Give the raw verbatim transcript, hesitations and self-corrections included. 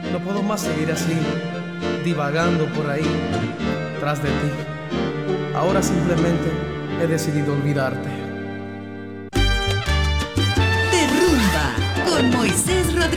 No puedo más seguir así, divagando por ahí, tras de ti. Ahora simplemente he decidido olvidarte. De Rumba con Moisés Rodríguez.